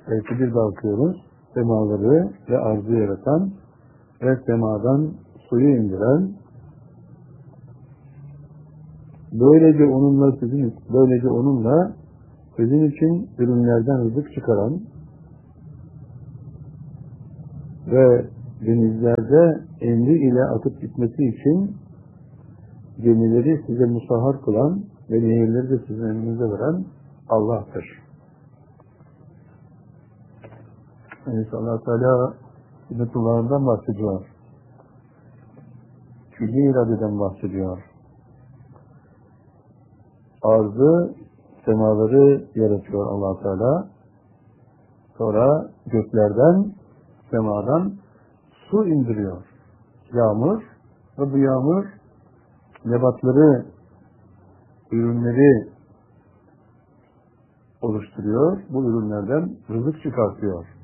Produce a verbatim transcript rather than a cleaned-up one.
Belki bir bakıyoruz, semaları ve arzı yaratan ve semadan suyu indiren, böylece onunla sizin, böylece onunla sizin için ürünlerden rızık çıkaran ve denizlerde emri ile akıp gitmesi için gemileri size musahhar kılan ve nehirleri de sizin elinize veren Allah'tır. Yani Allah Teala hizmetullahından bahsediyor. Külli iradeden bahsediyor. Arzı, semaları yaratıyor Allah Teala. Sonra göklerden, semadan su indiriyor. Yağmur ve bu yağmur nebatları, ürünleri oluşturuyor. Bu ürünlerden rızık çıkartıyor.